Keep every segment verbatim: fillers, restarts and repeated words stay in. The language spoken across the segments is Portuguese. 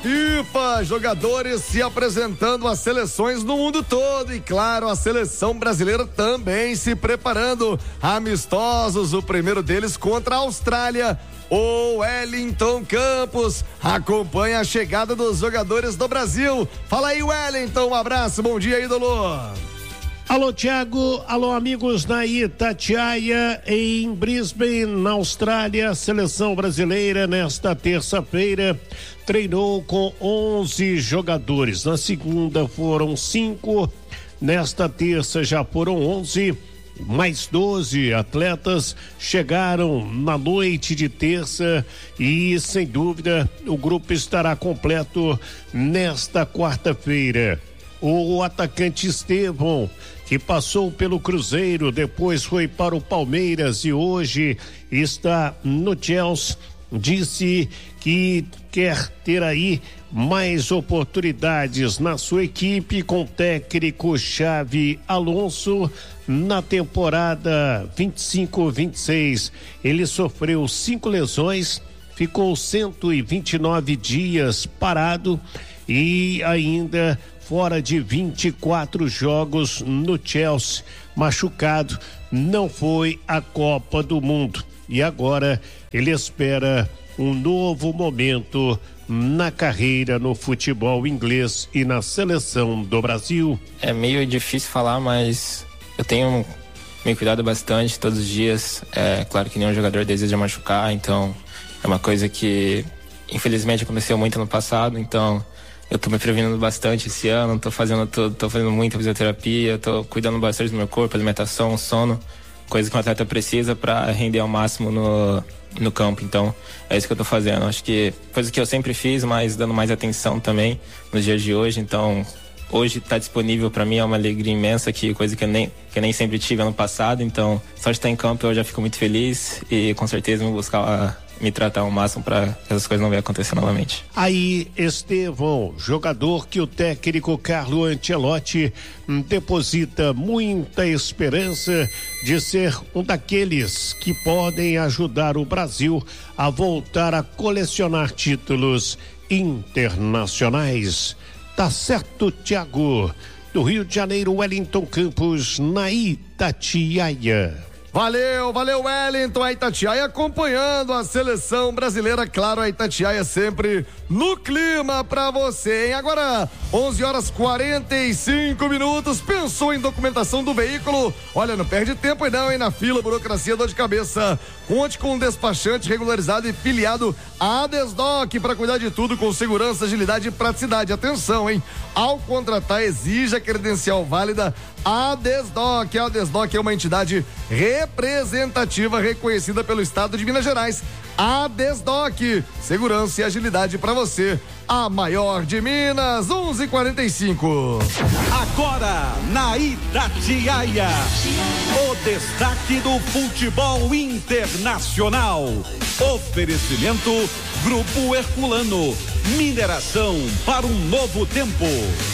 FIFA, jogadores se apresentando às seleções no mundo todo e, claro, a seleção brasileira também se preparando. Amistosos, o primeiro deles contra a Austrália. O Wellington Campos acompanha a chegada dos jogadores do Brasil. Fala aí, Wellington, um abraço, bom dia, ídolo. Alô, Thiago, alô, amigos da Itatiaia, em Brisbane, na Austrália. A seleção brasileira, nesta terça-feira, treinou com onze jogadores. Na segunda foram cinco, nesta terça já foram onze. Mais doze atletas chegaram na noite de terça e, sem dúvida, o grupo estará completo nesta quarta-feira. O atacante Estevão, que passou pelo Cruzeiro, depois foi para o Palmeiras e hoje está no Chelsea, disse que quer ter aí mais oportunidades na sua equipe com o técnico Xabi Alonso na temporada vinte e cinco vinte e seis. Ele sofreu cinco lesões, ficou cento e vinte e nove dias parado e ainda fora de vinte e quatro jogos no Chelsea, machucado, não foi à Copa do Mundo e agora ele espera um novo momento na carreira no futebol inglês e na seleção do Brasil. É meio difícil falar, mas eu tenho me cuidado bastante todos os dias. É claro que nenhum jogador deseja machucar, então é uma coisa que infelizmente aconteceu muito no passado, então eu tô me prevenindo bastante esse ano, tô fazendo, tô, tô fazendo muita fisioterapia, tô cuidando bastante do meu corpo, alimentação, sono, coisa que um atleta precisa para render ao máximo no, no campo. Então é isso que eu tô fazendo. Acho que coisa que eu sempre fiz, mas dando mais atenção também nos dias de hoje. Então hoje tá disponível para mim, é uma alegria imensa, que coisa que eu nem, que eu nem sempre tive ano passado. Então só de estar em campo eu já fico muito feliz e com certeza vou buscar a, me tratar ao máximo para que essas coisas não venham acontecer novamente. Aí, Estevão, jogador que o técnico Carlo Ancelotti hum, deposita muita esperança de ser um daqueles que podem ajudar o Brasil a voltar a colecionar títulos internacionais. Tá certo, Thiago? Do Rio de Janeiro, Wellington Campos, na Itatiaia. Valeu, valeu, Wellington. A Itatiaia acompanhando a seleção brasileira. Claro, a Itatiaia sempre no clima pra você, hein? Agora, onze horas quarenta e cinco minutos. Pensou em documentação do veículo? Olha, não perde tempo aí não, hein? Na fila, burocracia, dor de cabeça. Conte com um despachante regularizado e filiado à Desdoc para cuidar de tudo com segurança, agilidade e praticidade. Atenção, hein? Ao contratar, exija credencial válida. A Desdoc. A Desdoc é uma entidade representativa reconhecida pelo Estado de Minas Gerais. A Desdoc, segurança e agilidade para você. A maior de Minas, onze e quarenta e cinco. Agora, na Itatiaia, o destaque do futebol internacional. Oferecimento Grupo Herculano. Mineração para um novo tempo.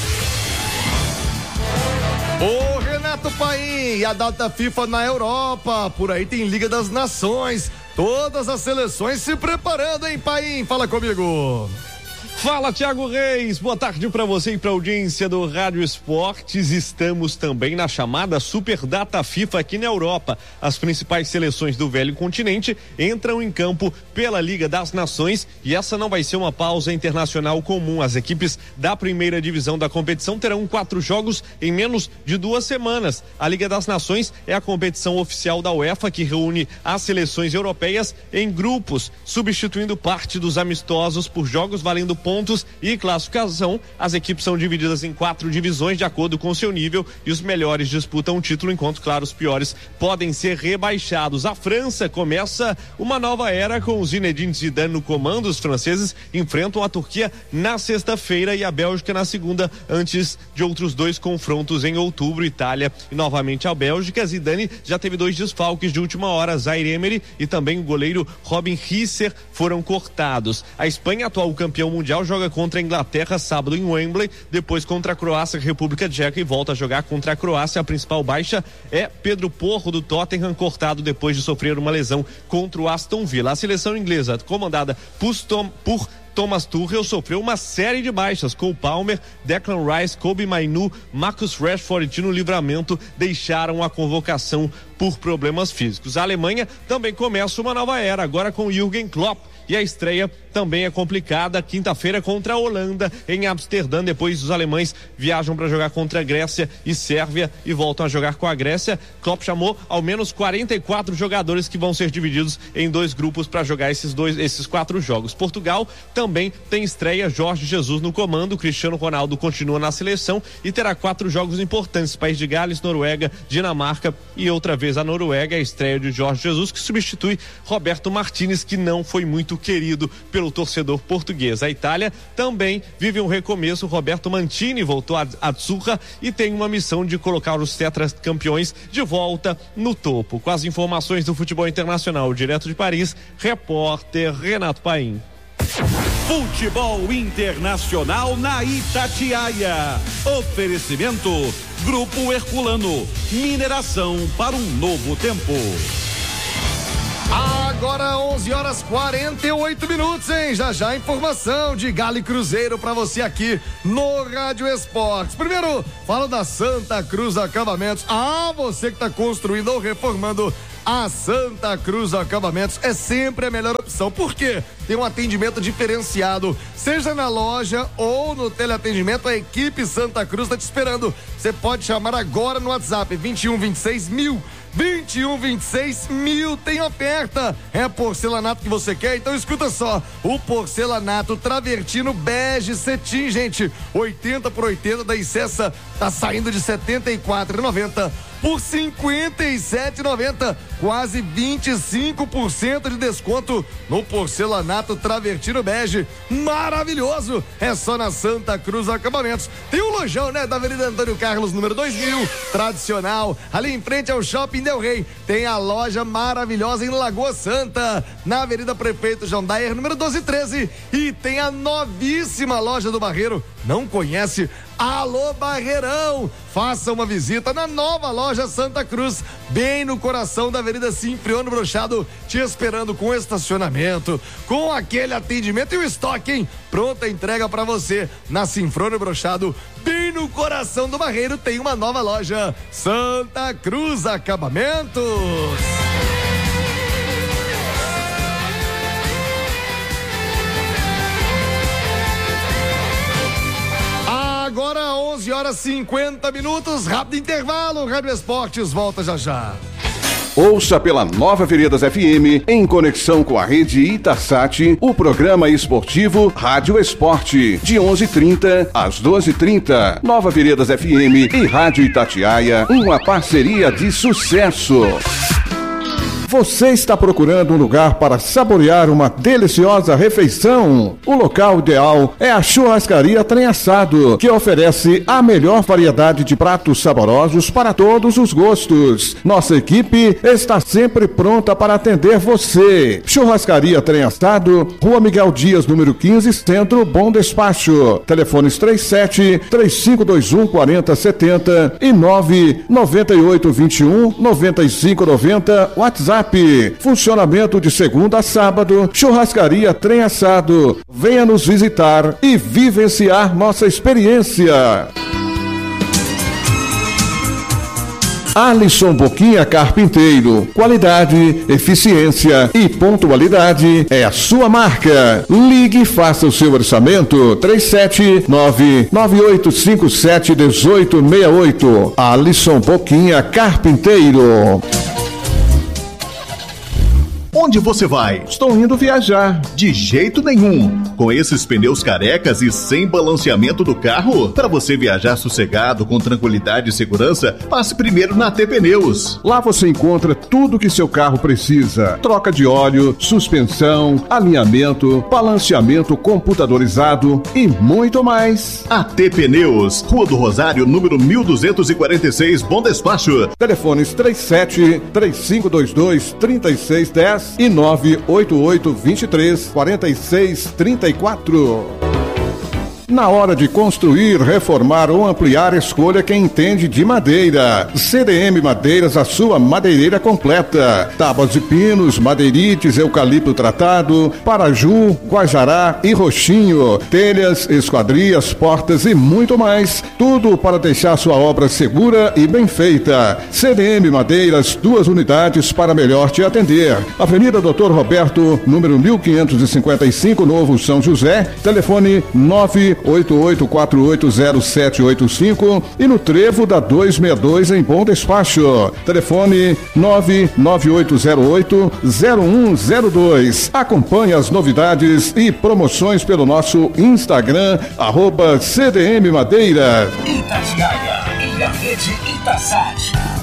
Ô Renato Paim, e a data FIFA na Europa, por aí tem Liga das Nações, todas as seleções se preparando, hein, Paim? Fala comigo. Fala, Thiago Reis, boa tarde para você e para a audiência do Rádio Esportes. Estamos também na chamada Super Data FIFA aqui na Europa. As principais seleções do velho continente entram em campo pela Liga das Nações e essa não vai ser uma pausa internacional comum. As equipes da primeira divisão da competição terão quatro jogos em menos de duas semanas. A Liga das Nações é a competição oficial da UEFA que reúne as seleções europeias em grupos, substituindo parte dos amistosos por jogos valendo pontos e classificação. As equipes são divididas em quatro divisões de acordo com seu nível e os melhores disputam o título, enquanto, claro, os piores podem ser rebaixados. A França começa uma nova era com o Zinedine Zidane no comando. Os franceses enfrentam a Turquia na sexta-feira e a Bélgica na segunda, antes de outros dois confrontos em outubro, Itália e novamente a Bélgica. Zidane já teve dois desfalques de última hora, Zaire Emery e também o goleiro Robin Risser foram cortados. A Espanha, atual campeão mundial, joga contra a Inglaterra sábado em Wembley, depois contra a Croácia, República Tcheca, e volta a jogar contra a Croácia. A principal baixa é Pedro Porro do Tottenham, cortado depois de sofrer uma lesão contra o Aston Villa. A seleção inglesa, comandada por Tom, por Thomas Tuchel sofreu uma série de baixas. Cole Palmer, Declan Rice, Kobe Mainu, Marcus Rashford e Tino Livramento deixaram a convocação por problemas físicos. A Alemanha também começa uma nova era, agora com Jürgen Klopp. E a estreia também é complicada, quinta-feira contra a Holanda em Amsterdã. Depois os alemães viajam para jogar contra a Grécia e Sérvia e voltam a jogar com a Grécia. Klopp chamou ao menos quarenta e quatro jogadores que vão ser divididos em dois grupos para jogar esses dois, esses quatro jogos. Portugal também tem estreia, Jorge Jesus no comando, Cristiano Ronaldo continua na seleção e terá quatro jogos importantes: País de Gales, Noruega, Dinamarca e outra vez a Noruega. A estreia de Jorge Jesus, que substitui Roberto Martínez, que não foi muito querido pelo torcedor português. A Itália também vive um recomeço. Roberto Mantini voltou a Azzurra e tem uma missão de colocar os tetracampeões de volta no topo. Com as informações do futebol internacional, direto de Paris, repórter Renato Paim. Futebol internacional na Itatiaia. Oferecimento Grupo Herculano. Mineração para um novo tempo. Agora onze horas quarenta e oito minutos, hein? Já já informação de Galo e Cruzeiro pra você aqui no Rádio Esportes. Primeiro, falo da Santa Cruz Acabamentos. Ah, você que tá construindo ou reformando, a Santa Cruz Acabamentos é sempre a melhor opção. Por quê? Tem um atendimento diferenciado, seja na loja ou no teleatendimento, a equipe Santa Cruz tá te esperando. Você pode chamar agora no WhatsApp vinte e um, vinte e seis mil. vinte e um, vinte e seis mil, tem oferta. É porcelanato que você quer? Então escuta só, o porcelanato travertino bege cetim, gente, oitenta por oitenta da Icessa tá saindo de setenta e quatro reais e noventa centavos por cinquenta e sete reais e noventa centavos, quase vinte e cinco por cento de desconto no porcelanato travertino bege. Maravilhoso! É só na Santa Cruz Acabamentos. Tem um lojão, né, da Avenida Antônio Carlos, número dois mil, tradicional, ali em frente ao Shopping Del Rey. Tem a loja maravilhosa em Lagoa Santa, na Avenida Prefeito João Dayer, número doze treze, e tem a novíssima loja do Barreiro. Não conhece? Alô Barreirão, faça uma visita na nova loja Santa Cruz, bem no coração da Avenida Sinfriano Brochado, te esperando com estacionamento, com aquele atendimento e o estoque, hein? Pronta entrega pra você na Sinfriano Brochado, bem no coração do Barreiro. Tem uma nova loja Santa Cruz Acabamentos. Agora onze horas e cinquenta minutos, rápido intervalo, Rádio Esportes volta já já. Ouça pela Nova Veredas F M, em conexão com a rede Itasat, o programa esportivo Rádio Esporte, de onze e trinta às doze e trinta. Nova Veredas F M e Rádio Itatiaia, uma parceria de sucesso. Você está procurando um lugar para saborear uma deliciosa refeição? O local ideal é a Churrascaria Trem Assado, que oferece a melhor variedade de pratos saborosos para todos os gostos. Nossa equipe está sempre pronta para atender você. Churrascaria Trem Assado, Rua Miguel Dias, número quinze, Centro, Bom Despacho. Telefones trinta e sete, trinta e cinco vinte e um, quarenta setenta e nove nove oito vinte e um, noventa e cinco noventa, WhatsApp. Funcionamento de segunda a sábado. Churrascaria Trem Assado. Venha nos visitar e vivenciar nossa experiência. Alisson Boquinha Carpinteiro. Qualidade, eficiência e pontualidade é a sua marca. Ligue e faça o seu orçamento. três sete nove, nove oito cinco sete, um oito seis oito. Alisson Boquinha Carpinteiro. Onde você vai? Estou indo viajar. De jeito nenhum. Com esses pneus carecas e sem balanceamento do carro, para você viajar sossegado, com tranquilidade e segurança, passe primeiro na T Pneus. Lá você encontra tudo que seu carro precisa: troca de óleo, suspensão, alinhamento, balanceamento computadorizado e muito mais. A T Pneus, Rua do Rosário, número mil duzentos e quarenta e seis, Bom Despacho. Telefones trinta e sete, trinta e cinco vinte e dois, trinta e seis dez e nove oito oito, vinte e três, quarenta e seis, trinta e quatro. Na hora de construir, reformar ou ampliar, escolha quem entende de madeira. C D M Madeiras, a sua madeireira completa. Tábuas de pinos, madeirites, eucalipto tratado, paraju, guajará e roxinho. Telhas, esquadrias, portas e muito mais. Tudo para deixar sua obra segura e bem feita. C D M Madeiras, duas unidades para melhor te atender. Avenida Doutor Roberto, número mil quinhentos e cinquenta e cinco, Novo São José. Telefone nove oito oito quatro oito zero sete oito cinco e no Trevo da duzentos e sessenta e dois em Bom Despacho. Telefone nove nove oito zero oito zero um zero dois. Acompanhe as novidades e promoções pelo nosso Instagram, arroba C D M Madeira. Itatiaia e a rede Itasat.